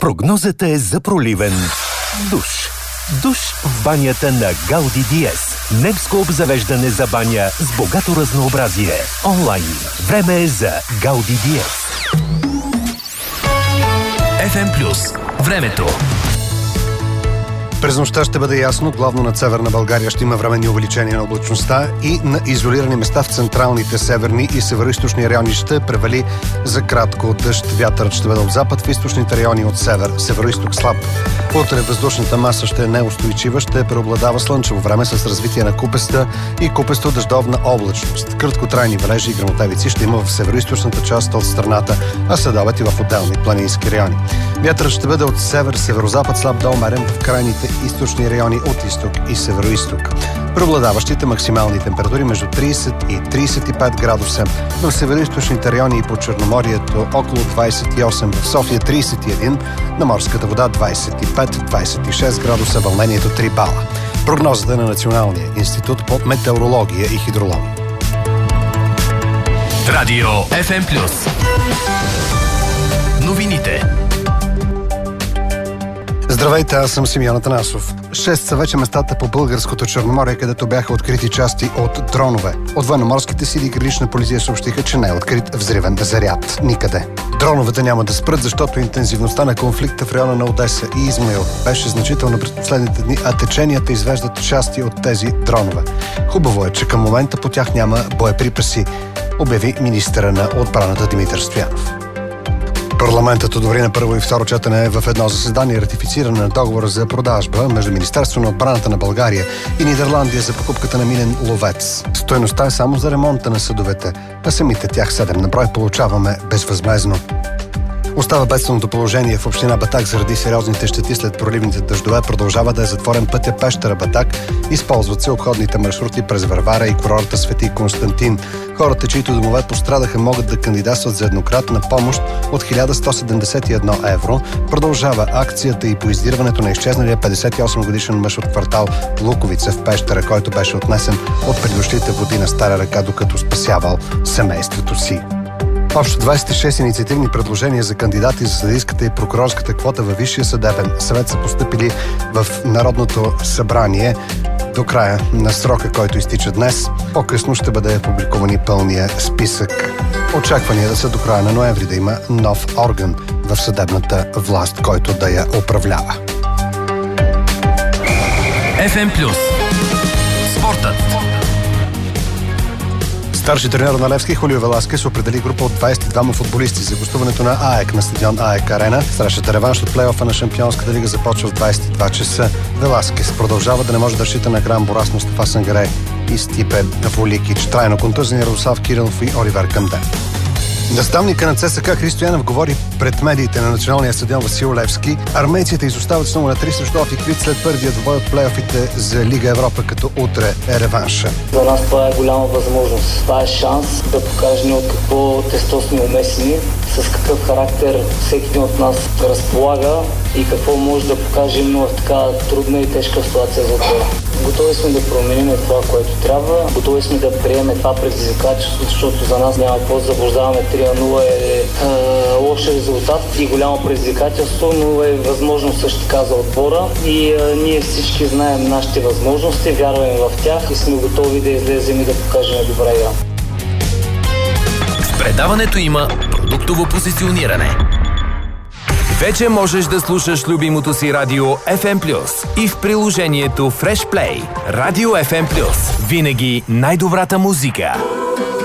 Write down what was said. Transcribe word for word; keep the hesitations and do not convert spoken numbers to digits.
Прогнозата е за проливен душ. Душ в банята на Гауди Диез. Немско обзавеждане за баня с богато разнообразие. Онлайн. Време е за Гауди Диез. еф ем Плюс. Времето. През нощта ще бъде ясно, главно над северна България ще има временни увеличения на облачността и на изолирани места в централните, северни и североизточни райони ще превали за кратко дъжд. Вятърът ще бъде от запад, в източните райони от север, североизток слаб. Утре въздушната маса ще е неустойчива, ще преобладава слънчево време с развитие на купеста и купесто дъждовна облачност. Краткотрайни валежи и гръмотевици ще има в североизточната част от страната, а следобед и в отделни планински райони. Вятърът ще бъде от север, северозапад слаб до умерен в крайните източни райони от изток и североизток. Преобладаващите максимални температури между трийсет и трийсет и пет градуса. В североизточните райони и по Черноморието около двайсет и осем, в София трийсет и един, на морската вода двайсет и пет - двайсет и шест градуса, вълнението три бала. Прогнозата на Националния институт по метеорология и хидрология. Радио еф ем Плюс. Новините. Здравейте, аз съм Симеон Атанасов. Шест са вече местата по българското Черноморие, където бяха открити части от дронове. От военноморските сили и гранична полиция съобщиха, че не е открит взривен заряд никъде. Дроновете няма да спрат, защото интензивността на конфликта в района на Одеса и Измаил беше значително през последните дни, а теченията извеждат части от тези дронове. Хубаво е, че към момента по тях няма боеприпаси, обяви министъра на отбраната Димитър Стоянов. Парламентът одобри на първо и второ четене в едно заседание ратифициране на договора за продажба между Министерството на отбраната на България и Нидерландия за покупката на минен ловец. Стойността е само за ремонта на съдовете, а самите тях седем на брой получаваме безвъзмездно. Остава бедственото положение в община Батак заради сериозните щети след проливните дъждове. Продължава да е затворен пътя Пещера-Батак. Използват се обходните маршрути през Варвара и курорта Свети Константин. Хората, чието домове пострадаха, могат да кандидатстват за еднократна помощ от хиляда сто седемдесет и едно евро. Продължава акцията и по издирването на изчезналия петдесет и осем годишен мъж от квартал Луковица в Пещера, който беше отнесен от придошлите води на Стара река, докато спасявал семейството си. Общо двайсет и шест инициативни предложения за кандидати за съдийската и прокурорската квота във Висшия съдебен съвет са постъпили в Народното събрание до края на срока, който изтича днес. По-късно ще бъде публикуван и пълния списък. Очаквания да са до края на ноември да има нов орган в съдебната власт, който да я управлява. еф ем Плюс. Спортът. Старши тренер на Левски Хулио Веласкес определи група от двайсет и двама футболисти за гостуването на АЕК на стадион АЕК Арена. Срещата реванш от плейофа на Шампионската лига започва в двайсет и два часа. Веласкес продължава да не може да разчита на Гран Борас, Мустафа Сангаре и Стипе Воликич. Трайно контузени Радослав Кирилов и Оливер Камде. Наставника на ЦСКА Христо Янев говори пред медиите на националния стадион Васил Левски. Армейците изостават с нула на три срещу Офиквит след първия двобой от плейофите за Лига Европа, като утре е реванша. За нас това е голяма възможност. Това е шанс да покажем от какво тесто сме умесени, с какъв характер всеки от нас разполага и какво може да покажем в така трудна и тежка ситуация за това. Готови сме да променим това, което трябва. Готови сме да приемем това предизвикателство, защото за нас няма какво да заблуждаваме. три на нула е, е лош резултат и голямо предизвикателство, но е възможност също така за отбора. И е, ние всички знаем нашите възможности, вярваме в тях и сме готови да излезем и да покажем добра игра. В предаването има продуктово позициониране. Вече можеш да слушаш любимото си радио еф ем Плюс и в приложението Fresh Play. Радио еф ем Плюс. Винаги най-добрата музика.